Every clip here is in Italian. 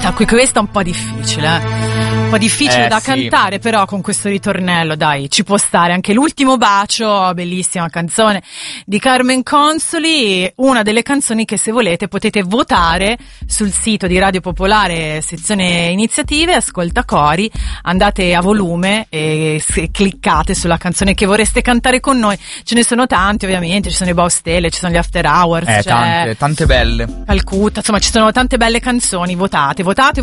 Questa è un po' difficile, un po' difficile da cantare, però con questo ritornello, dai, ci può stare. Anche L'ultimo bacio, bellissima canzone di Carmen Consoli, una delle canzoni che, se volete, potete votare sul sito di Radio Popolare, sezione iniziative, ascolta cori, andate a volume e cliccate sulla canzone che vorreste cantare con noi. Ce ne sono tanti, ovviamente, ci sono i Baustelle, ci sono gli After Hours, tante belle. Calcutta, insomma, ci sono tante belle canzoni. Votate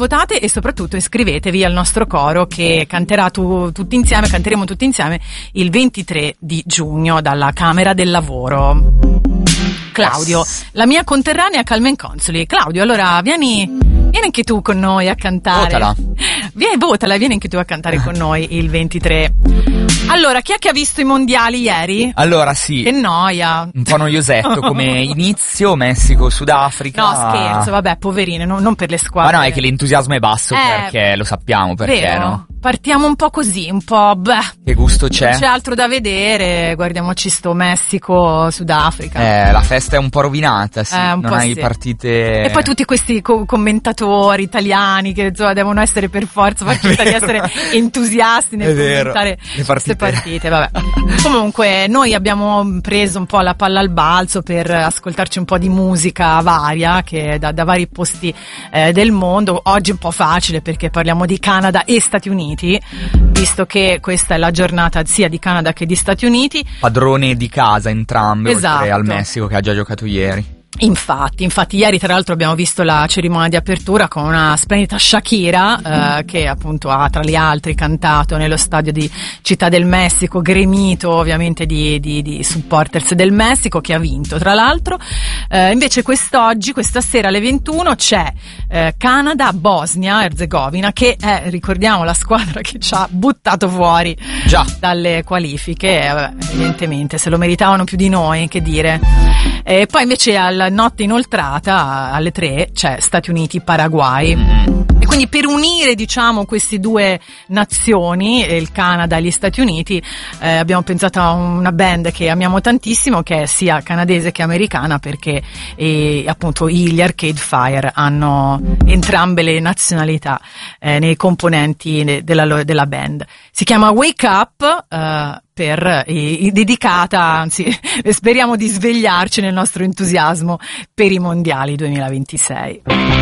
e soprattutto iscrivetevi al nostro coro che canteremo tutti insieme il 23 di giugno dalla Camera del Lavoro. Claudio, la mia conterranea Carmen Consoli. Claudio, allora vieni anche tu con noi a cantare. Votala, vieni anche tu a cantare con noi il 23. Allora, chi è che ha visto i mondiali ieri? Allora, sì. Che noia. Un po' noiosetto come inizio, Messico, Sudafrica. No, scherzo, vabbè, poverine, non per le squadre. Ma no, è che l'entusiasmo è basso perché lo sappiamo, perché vero? No? Partiamo un po' così, un po' Che gusto c'è? Non c'è altro da vedere, guardiamoci sto Messico, Sudafrica. La festa è un po' rovinata, sì. Un non po' hai sì. Partite. E poi tutti questi commentatori italiani che insomma devono essere per forza facilità di essere entusiasti nel commentare queste partite. Vabbè. Comunque noi abbiamo preso un po' la palla al balzo per ascoltarci un po' di musica varia che da vari posti del mondo. Oggi è un po' facile perché parliamo di Canada e Stati Uniti, visto che questa è la giornata sia di Canada che di Stati Uniti. Padrone di casa entrambe, esatto. Oltre al Messico che ha già giocato ieri. Infatti ieri tra l'altro abbiamo visto la cerimonia di apertura con una splendida Shakira che appunto ha tra gli altri cantato nello stadio di Città del Messico, gremito ovviamente di supporters del Messico, che ha vinto tra l'altro. Invece questa sera alle 21 c'è Canada-Bosnia Erzegovina, che è, ricordiamo, la squadra che ci ha buttato fuori dalle qualifiche. Evidentemente se lo meritavano più di noi, che dire. E poi invece alla notte inoltrata alle 3 c'è Stati Uniti-Paraguay. E quindi per unire, diciamo, queste due nazioni, il Canada e gli Stati Uniti, abbiamo pensato a una band che amiamo tantissimo, che è sia canadese che americana, perché appunto gli Arcade Fire hanno entrambe le nazionalità nei componenti della band. Si chiama Wake Up, dedicata, anzi speriamo di svegliarci nel nostro entusiasmo per i mondiali 2026.